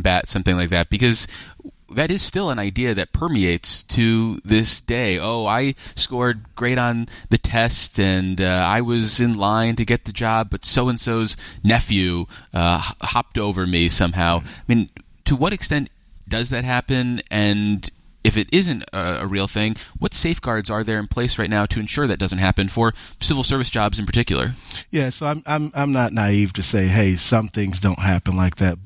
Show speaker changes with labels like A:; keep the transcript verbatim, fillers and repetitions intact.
A: combat something like that? Because that is still an idea that permeates to this day. Oh, I scored great on the test, and uh, I was in line to get the job, but so-and-so's nephew uh, hopped over me somehow. I mean, to what extent does that happen? And if it isn't a, a real thing, what safeguards are there in place right now to ensure that doesn't happen for civil service jobs in particular?
B: Yeah, so I'm I'm I'm not naive to say, hey, some things don't happen like that.